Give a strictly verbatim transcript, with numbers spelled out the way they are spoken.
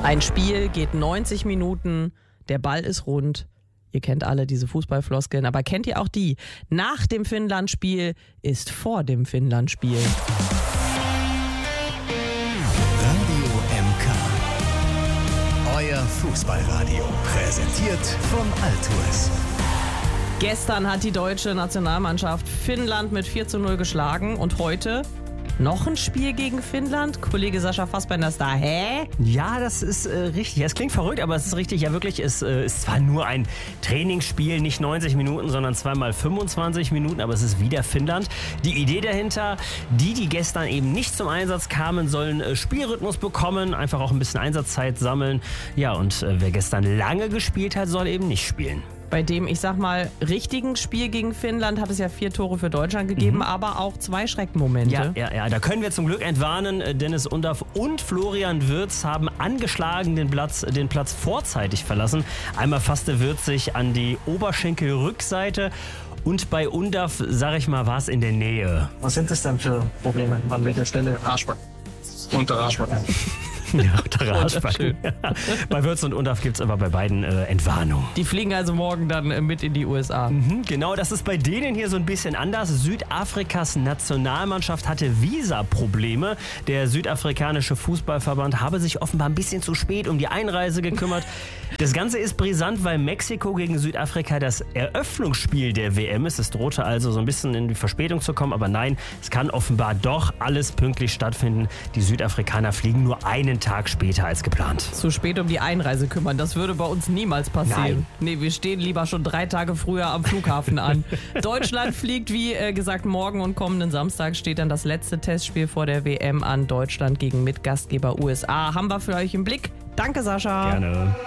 Ein Spiel geht neunzig Minuten, der Ball ist rund. Ihr kennt alle diese Fußballfloskeln, aber kennt ihr auch die? Nach dem Finnland-Spiel ist vor dem Finnland-Spiel. Radio M K. Euer Fußballradio. Präsentiert von Altours. Gestern hat die deutsche Nationalmannschaft Finnland mit vier zu null geschlagen und heute noch ein Spiel gegen Finnland? Kollege Sascha Fassbender ist da. Hä? Ja, das ist äh, richtig. Es klingt verrückt, aber es ist richtig. Ja, wirklich, es äh, ist zwar nur ein Trainingsspiel, nicht neunzig Minuten, sondern zweimal fünfundzwanzig Minuten, aber es ist wieder Finnland. Die Idee dahinter, die, die gestern eben nicht zum Einsatz kamen, sollen äh, Spielrhythmus bekommen, einfach auch ein bisschen Einsatzzeit sammeln. Ja, und äh, wer gestern lange gespielt hat, soll eben nicht spielen. Bei dem, ich sag mal, richtigen Spiel gegen Finnland hat es ja vier Tore für Deutschland gegeben, Mhm. aber auch zwei Schreckmomente. Ja, ja, ja, da können wir zum Glück entwarnen. Dennis Undaff und Florian Wirtz haben angeschlagen den Platz, den Platz vorzeitig verlassen. Einmal fasste Wirtz sich an die Oberschenkelrückseite und bei Undaff, sag ich mal, war es in der Nähe. Was sind das denn für Probleme? An welcher Stelle? Arschbacken. Unter Arschbacken. Ja, der Arschbacken. Bei Wirtz und Undaff gibt es aber bei beiden äh, Entwarnung. Die fliegen also morgen dann äh, mit in die U S A. Mhm, genau, das ist bei denen hier so ein bisschen anders. Südafrikas Nationalmannschaft hatte Visa-Probleme. Der südafrikanische Fußballverband habe sich offenbar ein bisschen zu spät um die Einreise gekümmert. Das Ganze ist brisant, weil Mexiko gegen Südafrika das Eröffnungsspiel der W M ist. Es drohte also so ein bisschen in die Verspätung zu kommen, aber nein, es kann offenbar doch alles pünktlich stattfinden. Die Südafrikaner fliegen nur einen Tag später als geplant. Zu spät um die Einreise kümmern, das würde bei uns niemals passieren. Nein. Nee, wir stehen lieber schon drei Tage früher am Flughafen an. Deutschland fliegt, wie äh, gesagt, morgen und kommenden Samstag steht dann das letzte Testspiel vor der W M an. Deutschland gegen Mitgastgeber U S A. Haben wir für euch im Blick. Danke, Sascha. Gerne.